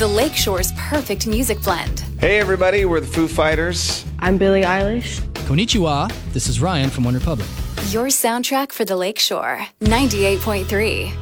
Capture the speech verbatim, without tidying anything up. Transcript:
the Lakeshore's perfect music blend. Hey everybody, we're the Foo Fighters. I'm Billie Eilish. Konnichiwa, this is Ryan from OneRepublic. Your soundtrack for the Lakeshore, ninety-eight point three.